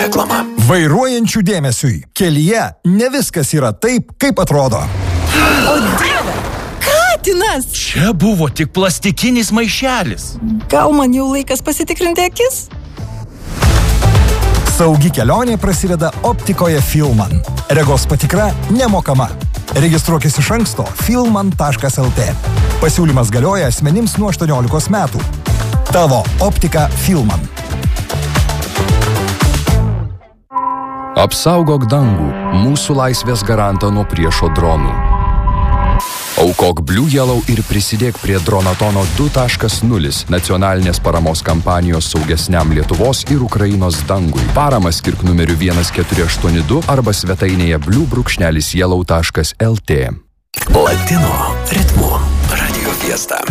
reklama. Vairuojančių dėmesiui. Kelyje ne viskas yra taip, kaip atrodo. O Dieve, katinas! Čia buvo tik plastikinis maišelis. Gal man jau laikas pasitikrinti akis? Saugi kelionė prasideda optikoje Filman. Regos patikra nemokama. Registruokis iš anksto filman.lt. Pasiūlymas galioja asmenims nuo 18 metų. Tavo optika Filman. Apsaugok dangų, mūsų laisvės garantą nuo priešo dronų. Aukok Blue Yellow ir prisidėk prie Dronatono 2.0 nacionalinės paramos kampanijos saugesniam Lietuvos ir Ukrainos dangui. Paramą skirk numeriu 1482 arba svetainėje blue-yellow.lt. Latino ritmu. Radio Fiesta.